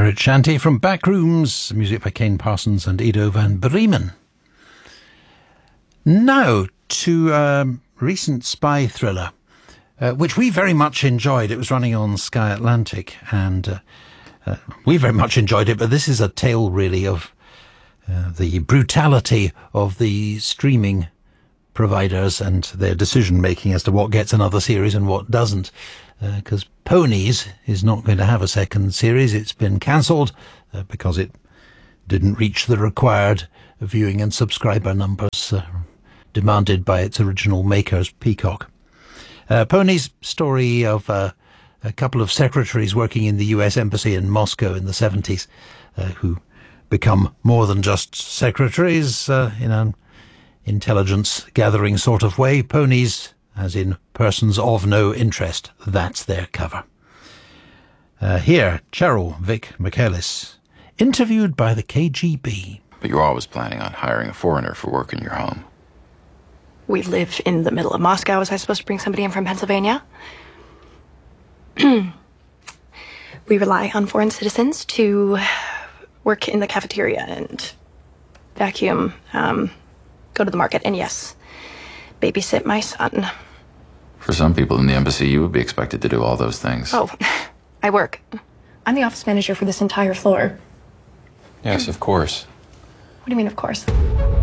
Pirate Shanty from Backrooms, music by Kane Parsons and Ido van Bremen. Now to a recent spy thriller, which we very much enjoyed. It was running on Sky Atlantic, and we very much enjoyed it, but this is a tale really of the brutality of the streaming providers and their decision making as to what gets another series and what doesn't, because Ponies is not going to have a second series. It's been cancelled because it didn't reach the required viewing and subscriber numbers demanded by its original makers, Peacock. Ponies, story of a couple of secretaries working in the US Embassy in Moscow in the 70s who become more than just secretaries in an intelligence gathering sort of way. Ponies, as in persons of no interest. That's their cover. Here, Cheryl Vic Michaelis, interviewed by the KGB. But you're always planning on hiring a foreigner for work in your home. We live in the middle of Moscow. Was I supposed to bring somebody in from Pennsylvania? We rely on foreign citizens to work in the cafeteria and vacuum, go to the market, and yes, babysit my son. For some people in the embassy, you would be expected to do all those things. Oh, I work. I'm the office manager for this entire floor. Yes, of course. What do you mean, of course?